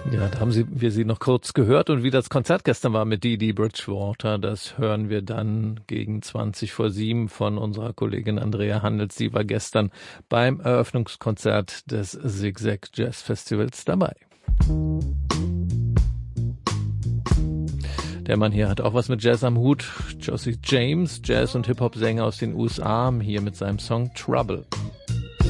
Ja, da haben wir sie noch kurz gehört und wie das Konzert gestern war mit Dee Dee Bridgewater, das hören wir dann gegen 7:20 von unserer Kollegin Andrea Handels. Sie war gestern beim Eröffnungskonzert des Zigzag Jazz Festivals dabei. Der Mann hier hat auch was mit Jazz am Hut. Josie James, Jazz- und Hip-Hop-Sänger aus den USA, hier mit seinem Song Trouble.